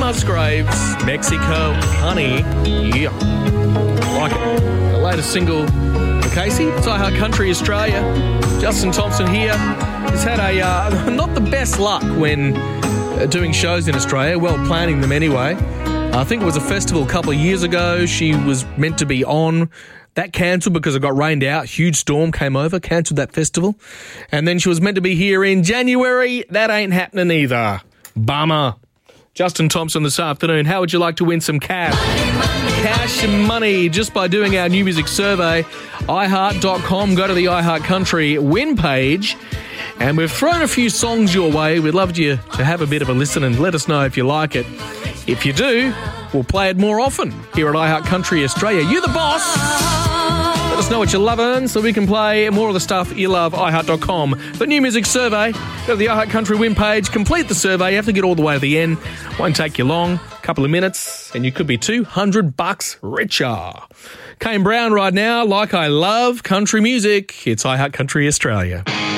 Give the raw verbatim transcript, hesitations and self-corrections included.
Musgraves, Mexico, Honey. Yeah. I like it. The latest single for Casey. It's iHeart Country Australia. Justin Thompson here. He's had a uh, not the best luck when uh, doing shows in Australia. Well, planning them anyway. I think it was a festival a couple of years ago. She was meant to be on. That cancelled because it got rained out. Huge storm came over, cancelled that festival. And then she was meant to be here in January. That ain't happening either. Bummer. Justin Thompson this afternoon. How would you like to win some cash? Cash and money just by doing our new music survey. i heart dot com. Go to the iHeart Country win page. And we've thrown a few songs your way. We'd love you to have a bit of a listen and let us know if you like it. If you do, we'll play it more often here at iHeart Country Australia. You the boss. Let us know what you're loving so we can play more of the stuff you love. i heart dot com. The new music survey. Go to the iHeart Country win page. Complete the survey. You have to get all the way to the end. Won't take you long. A couple of minutes and you could be two hundred bucks richer. Kane Brown right now. Like I love country music. It's iHeart Country Australia.